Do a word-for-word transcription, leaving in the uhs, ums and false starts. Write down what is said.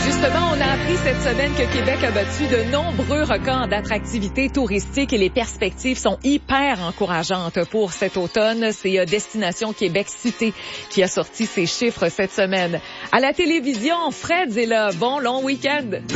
Justement, on a appris cette semaine que Québec a battu de nombreux records d'attractivité touristique et les perspectives sont hyper encourageantes pour cet automne. C'est Destination Québec Cité qui a sorti ces chiffres cette semaine. À la télévision, Fred est là. Bon long week-end.